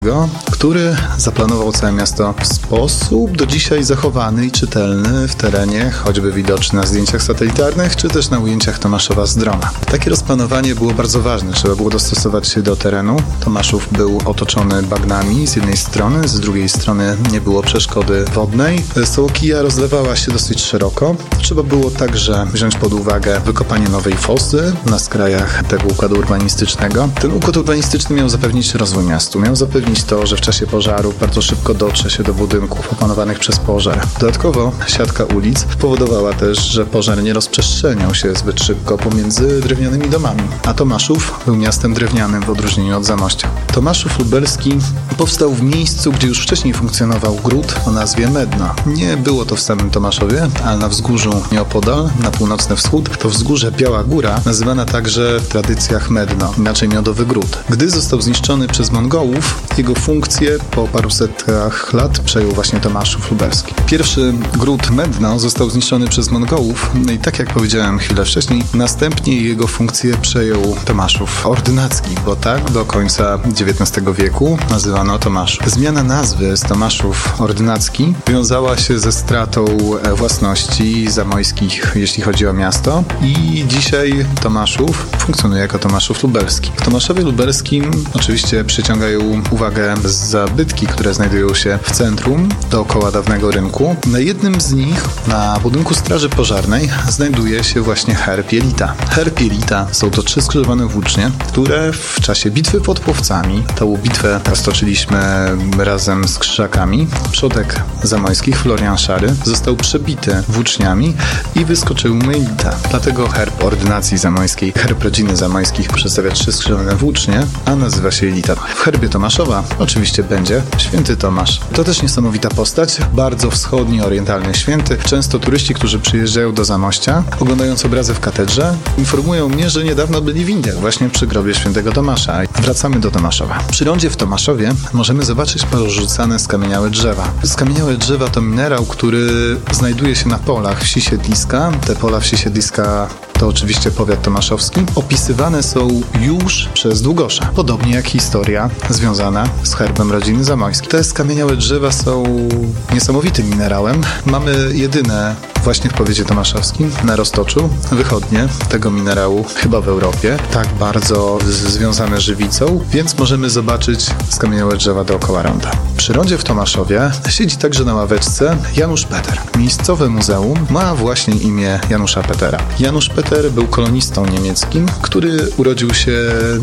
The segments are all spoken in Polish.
który zaplanował całe miasto w sposób do dzisiaj zachowany i czytelny w terenie, choćby widoczny na zdjęciach satelitarnych, czy też na ujęciach Tomaszowa z drona. Takie rozplanowanie było bardzo ważne, trzeba było dostosować się do terenu. Tomaszów był otoczony bagnami z jednej strony, z drugiej strony nie było przeszkody wodnej. Sołkija rozlewała się dosyć szeroko. Trzeba było także wziąć pod uwagę wykopanie nowej fosy na skrajach tego układu urbanistycznego. Ten układ urbanistyczny miał zapewnić rozwój miastu, miał zapewnić to, że w czasie pożaru bardzo szybko dotrze się do budynków opanowanych przez pożar. Dodatkowo siatka ulic powodowała też, że pożar nie rozprzestrzeniał się zbyt szybko pomiędzy drewnianymi domami, a Tomaszów był miastem drewnianym w odróżnieniu od Zamościa. Tomaszów Lubelski powstał w miejscu, gdzie już wcześniej funkcjonował gród o nazwie Medno. Nie było to w samym Tomaszowie, ale na wzgórzu nieopodal, na północny wschód, to wzgórze Biała Góra, nazywana także w tradycjach Medno, inaczej Miodowy Gród. Gdy został zniszczony przez Mongołów, jego funkcję po paru setkach lat przejął właśnie Tomaszów Lubelski. Pierwszy gród Medno został zniszczony przez Mongołów i tak jak powiedziałem chwilę wcześniej, następnie jego funkcję przejął Tomaszów Ordynacki, bo tak do końca XIX wieku nazywano Tomaszów. Zmiana nazwy z Tomaszów Ordynacki wiązała się ze stratą własności zamojskich, jeśli chodzi o miasto, i dzisiaj Tomaszów funkcjonuje jako Tomaszów Lubelski. W Tomaszowie Lubelskim oczywiście przyciągają uwagę zabytki, które znajdują się w centrum, dookoła dawnego rynku. Na jednym z nich, na budynku Straży Pożarnej, znajduje się właśnie herb Jelita. Herb Jelita są to 3 skrzyżowane włócznie, które w czasie bitwy pod Płowcami, tą bitwę stoczyliśmy razem z krzyżakami, przodek zamojskich, Florian Szary, został przebity włóczniami i wyskoczył mu Jelita. Dlatego herb ordynacji zamojskiej, herb rodziny zamojskich przedstawia 3 skrzyżowane włócznie, a nazywa się Jelita. W herbie Tomaszowa oczywiście będzie święty Tomasz. To też niesamowita postać, bardzo wschodni, orientalny święty. Często turyści, którzy przyjeżdżają do Zamościa, oglądając obrazy w katedrze, informują mnie, że niedawno byli w Indiach, właśnie przy grobie świętego Tomasza. Wracamy do Tomaszowa. Przy rondzie w Tomaszowie możemy zobaczyć porzucane skamieniałe drzewa. Skamieniałe drzewa to minerał, który znajduje się na polach wsi Siedliska. Te pola wsi Siedliska to oczywiście powiat tomaszowski, opisywane są już przez Długosza. Podobnie jak historia związana z herbem rodziny zamojskiej. Te skamieniałe drzewa są niesamowitym minerałem. Mamy jedyne właśnie w powiecie tomaszowskim, na Roztoczu, wychodnie tego minerału, chyba w Europie, tak bardzo związane żywicą, więc możemy zobaczyć skamieniałe drzewa dookoła ronda. Przy rondzie w Tomaszowie siedzi także na ławeczce Janusz Peter. Miejscowe muzeum ma właśnie imię Janusza Petera. Janusz Peter był kolonistą niemieckim, który urodził się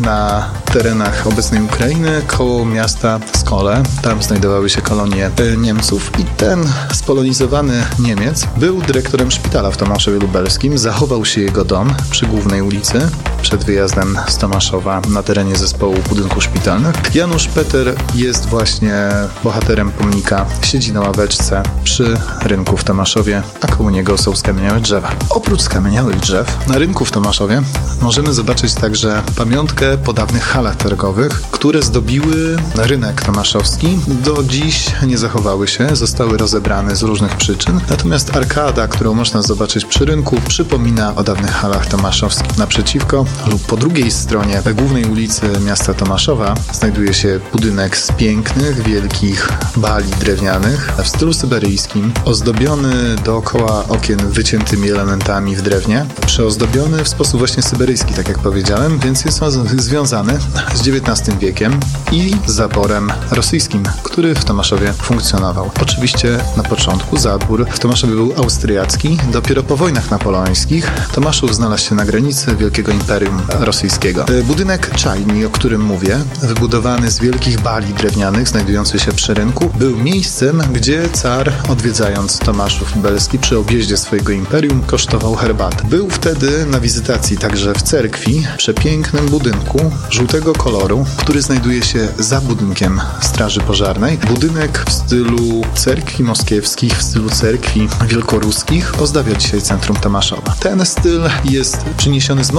na terenach obecnej Ukrainy, koło miasta Skole. Tam znajdowały się kolonie Niemców i ten spolonizowany Niemiec był dyrektorem szpitala w Tomaszowie Lubelskim. Zachował się jego dom przy głównej ulicy, przed wyjazdem z Tomaszowa na terenie zespołu budynków szpitalnych. Janusz Peter jest właśnie bohaterem pomnika. Siedzi na ławeczce przy rynku w Tomaszowie, a koło niego są skamieniałe drzewa. Oprócz skamieniałych drzew na rynku w Tomaszowie możemy zobaczyć także pamiątkę po dawnych halach targowych, które zdobiły rynek tomaszowski. Do dziś nie zachowały się, zostały rozebrane z różnych przyczyn. Natomiast arkada, którą można zobaczyć przy rynku, przypomina o dawnych halach tomaszowskich. Naprzeciwko lub po drugiej stronie głównej ulicy miasta Tomaszowa znajduje się budynek z pięknych, wielkich bali drewnianych w stylu syberyjskim, ozdobiony dookoła okien wyciętymi elementami w drewnie, przeozdobiony w sposób właśnie syberyjski, tak jak powiedziałem, więc jest on związany z XIX wiekiem i zaborem rosyjskim, który w Tomaszowie funkcjonował. Oczywiście na początku zabór w Tomaszowie był austriacki, dopiero po wojnach napoleońskich Tomaszów znalazł się na granicy Wielkiego Imperium Rosyjskiego. Budynek czajni, o którym mówię, wybudowany z wielkich bali drewnianych, znajdujący się przy rynku, był miejscem, gdzie car, odwiedzając Tomaszów Lubelski przy objeździe swojego imperium, kosztował herbatę. Był wtedy na wizytacji także w cerkwi, przepięknym budynku żółtego koloru, który znajduje się za budynkiem Straży Pożarnej. Budynek w stylu cerkwi moskiewskich, w stylu cerkwi wielkoruskich ozdabia dzisiaj centrum Tomaszowa. Ten styl jest przyniesiony z Moskwy i z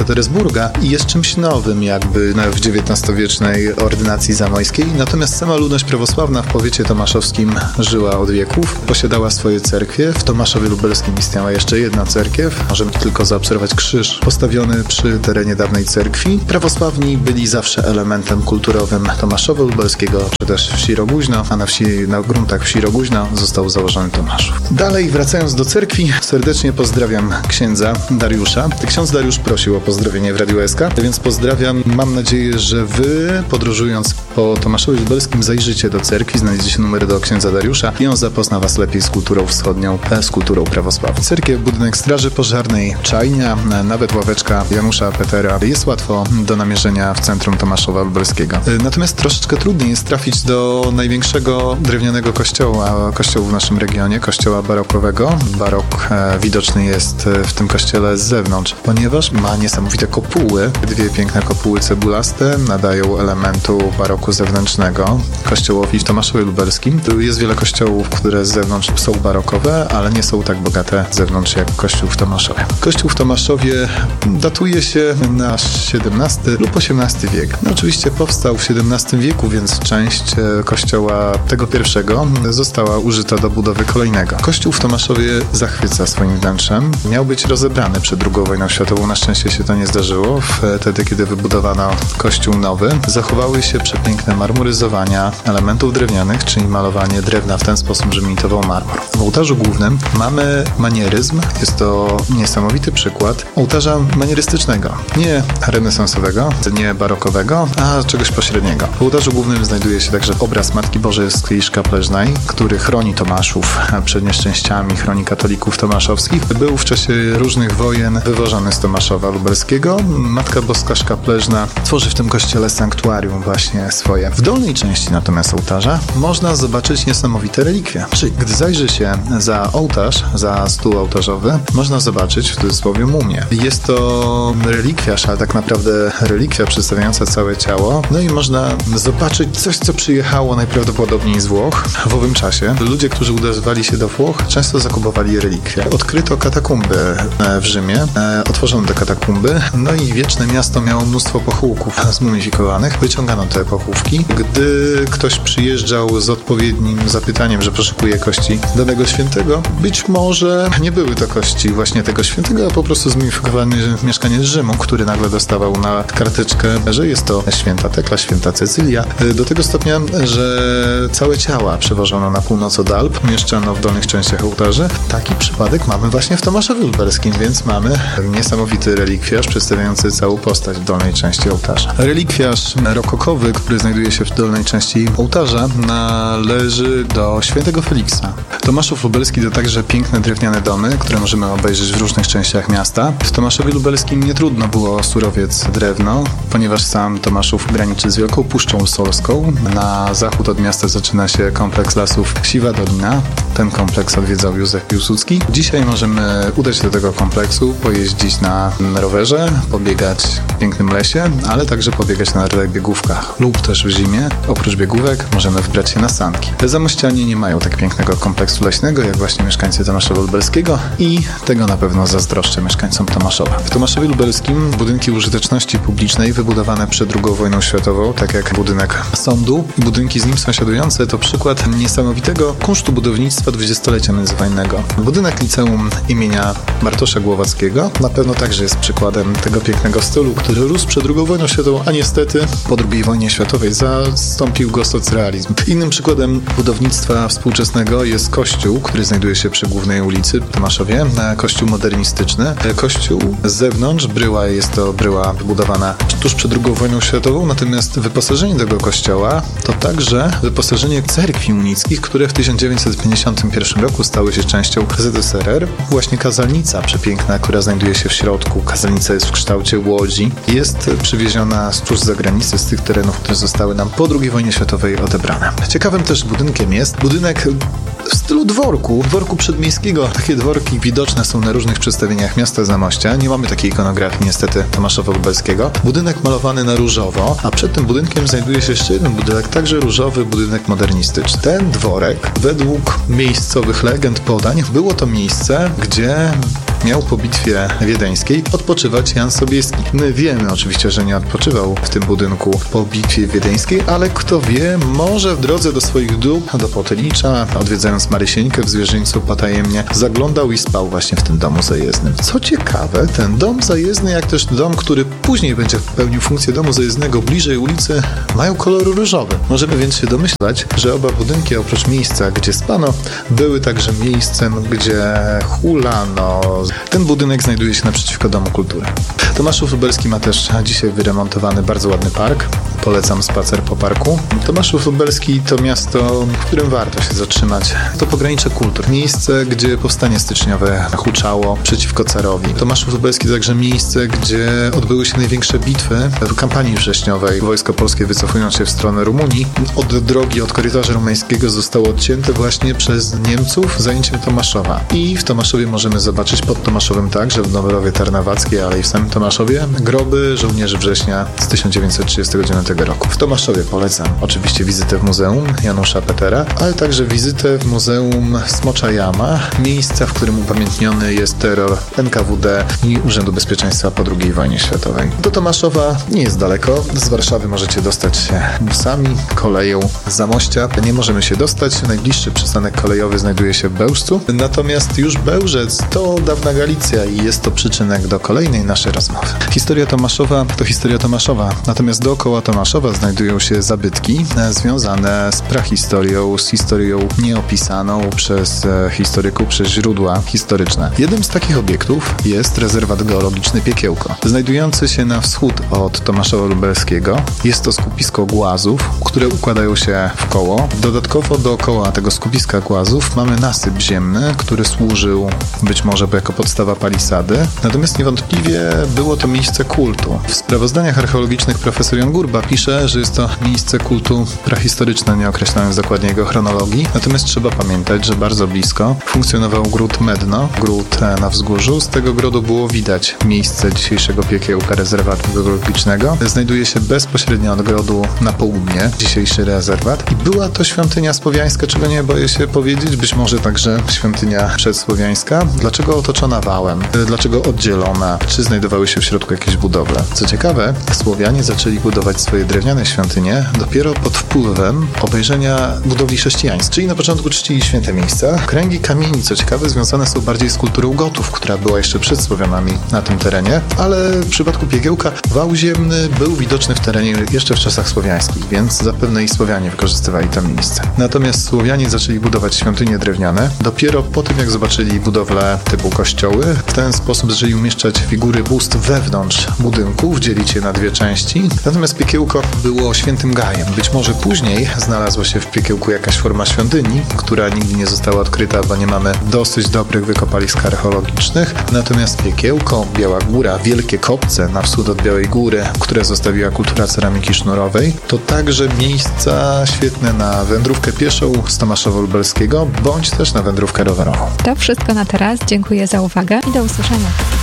Petersburga i jest czymś nowym jakby w XIX-wiecznej ordynacji zamojskiej. Natomiast sama ludność prawosławna w powiecie tomaszowskim żyła od wieków, posiadała swoje cerkwie. W Tomaszowie Lubelskim istniała jeszcze jedna cerkiew. Możemy tylko zaobserwować krzyż postawiony przy terenie dawnej cerkwi. Prawosławni byli zawsze elementem kulturowym Tomaszowa Lubelskiego, czy też wsi Roguźno, a na gruntach wsi Roguźno został założony Tomaszów. Dalej, wracając do cerkwi, serdecznie pozdrawiam księdza Dariusza. Ksiądz Dariusz prosił o pozdrowienie w Radiu SK, więc pozdrawiam. Mam nadzieję, że wy, podróżując po Tomaszowie Lubelskim, zajrzycie do cerkwi, znajdziecie numery do księdza Dariusza i on zapozna was lepiej z kulturą wschodnią, z kulturą prawosławną. Cerkiew, budynek straży pożarnej, czajnia, nawet ławeczka Janusza Petera. Jest łatwo do namierzenia w centrum Tomaszowa Lubelskiego. Natomiast troszeczkę trudniej jest trafić do największego drewnianego kościołu w naszym regionie, kościoła barokowego. Barok widoczny jest w tym kościele z zewnątrz, ponieważ ma niesamowite kopuły. Dwie piękne kopuły cebulaste nadają elementu baroku zewnętrznego kościołowi w Tomaszowie Lubelskim. Tu jest wiele kościołów, które z zewnątrz są barokowe, ale nie są tak bogate z zewnątrz jak kościół w Tomaszowie. Kościół w Tomaszowie datuje się na XVII lub XVIII wiek. No, oczywiście powstał w XVII wieku, więc część kościoła tego pierwszego została użyta do budowy kolejnego. Kościół w Tomaszowie zachwyca swoim wnętrzem. Miał być rozebrany przed II wojną światową. Na szczęście się to nie zdarzyło. Wtedy, kiedy wybudowano kościół nowy, zachowały się przepiękne marmuryzowania elementów drewnianych, czyli malowanie drewna w ten sposób, że imitował marmur. W ołtarzu głównym mamy manieryzm. Jest to niesamowity przykład ołtarza manierystycznego. Nie renesansowego, nie barokowego, a czegoś pośredniego. W ołtarzu głównym znajduje się także obraz Matki Bożej Szkapleżnej, który chroni Tomaszów przed nieszczęściami, chroni katolików tomaszowskich. Był w czasie różnych wojen wywożony z Tomaszowa Lubelskiego. Matka Boska Szkapleżna tworzy w tym kościele sanktuarium właśnie swoje. W dolnej części natomiast ołtarza można zobaczyć niesamowite relikwie. Czyli gdy zajrzy się za ołtarz, za stół ołtarzowy, można zobaczyć w cudzysłowie mumię. Jest to relikwiarz, ale tak naprawdę relikwia przedstawiająca całe ciało. No i można zobaczyć coś, co przyjechało najprawdopodobniej z Włoch w owym czasie. Ludzie, którzy udawali się do Włoch, często zakupowali relikwie. Odkryto katakumby w Rzymie, otworzono te katakumby, no i wieczne miasto miało mnóstwo pochówków zmumifikowanych. Wyciągano te pochówki. Gdy ktoś przyjeżdżał z odpowiednim zapytaniem, że poszukuje kości danego świętego, być może nie były to kości właśnie tego świętego, a po prostu zmumifikowane mieszkaniec Rzymu, który nagle dostawał na karteczkę, że jest to święta Tekla, święta Cecylia. Do tego stopnia, że całe ciała przewożono na północ od Alp, umieszczano w dolnych częściach ołtarzy. Taki przypadek mamy właśnie w Tomaszowie Lubelskim, więc mamy niesamowity relikwiarz przedstawiający całą postać w dolnej części ołtarza. Relikwiarz rokokowy, który znajduje się w dolnej części ołtarza, należy do świętego Feliksa. Tomaszów Lubelski to także piękne drewniane domy, które możemy obejrzeć w różnych częściach miasta. W Tomaszowie Lubelskim nie trudno było surowiec drewno, ponieważ sam Tomaszów graniczy z Wielką Puszczą Solską. Na zachód od miasta zaczyna się kompleks lasów Siwa Dolina. Ten kompleks odwiedzał Józef Piłsudski. Dzisiaj możemy udać się do tego kompleksu, pojeździć na rowerze, pobiegać w pięknym lesie, ale także pobiegać na biegówkach lub też w zimie. Oprócz biegówek możemy wybrać się na sanki. Zamościanie nie mają tak pięknego kompleksu leśnego, jak właśnie mieszkańcy Tomaszowa Lubelskiego i tego na pewno zazdroszczę mieszkańcom Tomaszowa. W Tomaszowie Lubelskim budynki użyteczności publicznej wybudowane przed II wojną światową, tak jak budynek sądu i budynki z nim sąsiadujące, to przykład niesamowitego kunsztu budownictwa dwudziestolecia międzywojennego. Budynek liceum imienia Bartosza Głowackiego na pewno także jest przykładem tego pięknego stylu, który rósł przed II wojną światową, a niestety po II wojnie światowej zastąpił go socrealizm. Innym przykładem budownictwa współczesnego jest kościół, który znajduje się przy głównej ulicy w Tomaszowie, kościół modernistyczny. Kościół z zewnątrz, jest to bryła wybudowana tuż przed II wojną światową, natomiast wyposażenie tego kościoła to także wyposażenie cerkwi unickich, które w 1951 roku stały się częścią ZSRR. Właśnie kazalnica przepiękna, która znajduje się w środku. Kazalnica jest w kształcie łodzi. Jest przywieziona tuż z zagranicy, z tych terenów, które zostały nam po II wojnie światowej odebrane. Ciekawym też budynkiem jest budynek w stylu dworku przedmiejskiego. Takie dworki widoczne są na różnych przedstawieniach miasta Zamościa. Nie mamy takiej ikonografii niestety Tomaszowa Lubelskiego. Budynek malowany na różowo, a przed tym budynkiem znajduje się jeszcze jeden budynek, także różowy budynek modernistyczny. Ten dworek, według miejscowych legend, podań, było to miejsce, gdzie miał po bitwie wiedeńskiej odpoczywać Jan Sobieski. My wiemy oczywiście, że nie odpoczywał w tym budynku po bitwie wiedeńskiej, ale kto wie, może w drodze do swoich dóbr, do Potylicza, odwiedzając Marysieńkę w Zwierzyńcu potajemnie, zaglądał i spał właśnie w tym domu zajezdnym. Co ciekawe, ten dom zajezdny, jak też dom, który później będzie pełnił funkcję domu zajezdnego bliżej ulicy, mają kolor różowy. Możemy więc się domyślać, że oba budynki, oprócz miejsca, gdzie spano, były także miejscem, gdzie hulano. Ten budynek znajduje się naprzeciwko Domu Kultury. Tomaszów Lubelski ma też dzisiaj wyremontowany bardzo ładny park. Polecam spacer po parku. Tomaszów Lubelski to miasto, w którym warto się zatrzymać. To pogranicze kultur. Miejsce, gdzie powstanie styczniowe huczało przeciwko carowi. Tomaszów Lubelski to także miejsce, gdzie odbyły się największe bitwy w kampanii wrześniowej. Wojsko polskie, wycofując się w stronę Rumunii, od drogi, od korytarza rumeńskiego zostało odcięte właśnie przez Niemców zajęciem Tomaszowa. I w Tomaszowie możemy zobaczyć, pod Tomaszowem także, w Dąbrowie Tarnowackiej, ale i w samym Tomaszowie, groby żołnierzy września z 1939 roku. W Tomaszowie polecam oczywiście wizytę w Muzeum Janusza Petera, ale także wizytę w Muzeum Smocza Jama, miejsca, w którym upamiętniony jest terror NKWD i Urzędu Bezpieczeństwa po II wojnie światowej. Do Tomaszowa nie jest daleko. Z Warszawy możecie dostać się busami, koleją z Zamościa. Nie możemy się dostać. Najbliższy przystanek kolejowy znajduje się w Bełżcu. Natomiast już Bełżec to dawna Galicja i jest to przyczynek do kolejnej naszej rozmowy. Historia Tomaszowa to historia Tomaszowa. Natomiast dookoła Tomaszowa znajdują się zabytki związane z prahistorią, z historią nieopisaną przez historyków, przez źródła historyczne. Jednym z takich obiektów jest rezerwat geologiczny Piekiełko. Znajdujący się na wschód od Tomaszowa Lubelskiego jest to skupisko głazów, które układają się w koło. Dodatkowo dookoła tego skupiska głazów mamy nasyp ziemny, który służył być może jako podstawa palisady. Natomiast niewątpliwie było to miejsce kultu. W sprawozdaniach archeologicznych profesor Jan Gurba pisze, że jest to miejsce kultu prehistoryczne, nie określając dokładnie jego chronologii. Natomiast trzeba pamiętać, że bardzo blisko funkcjonował gród Medno, gród na wzgórzu. Z tego grodu było widać miejsce dzisiejszego Piekiełka, rezerwatu geologicznego. Znajduje się bezpośrednio od grodu na południe, dzisiejszy rezerwat. I była to świątynia słowiańska, czego nie boję się powiedzieć, być może także świątynia przedsłowiańska. Dlaczego otoczona wałem? Dlaczego oddzielona? Czy znajdowały się w środku jakieś budowle? Co ciekawe, Słowianie zaczęli budować swoje drewniane świątynie dopiero pod wpływem obejrzenia budowli chrześcijańskich, czyli na początku czcili święte miejsca. Kręgi kamieni, co ciekawe, związane są bardziej z kulturą Gotów, która była jeszcze przed Słowianami na tym terenie, ale w przypadku Piekiełka wał ziemny był widoczny w terenie jeszcze w czasach słowiańskich, więc zapewne i Słowianie wykorzystywali to miejsce. Natomiast Słowianie zaczęli budować świątynie drewniane dopiero po tym, jak zobaczyli budowlę typu kościoły. W ten sposób zaczęli umieszczać figury bóstw wewnątrz budynków, dzielić je na dwie części. Natomiast Piekiełko było świętym gajem. Być może później znalazła się w Piekiełku jakaś forma świątyni, która nigdy nie została odkryta, bo nie mamy dosyć dobrych wykopalisk archeologicznych. Natomiast Piekiełko, Biała Góra, wielkie kopce na wschód od Białej Góry, które zostawiła kultura ceramiki sznurowej, to także miejsca świetne na wędrówkę pieszą z Tomaszowa Lubelskiego, bądź też na wędrówkę rowerową. To wszystko na teraz. Dziękuję za uwagę i do usłyszenia.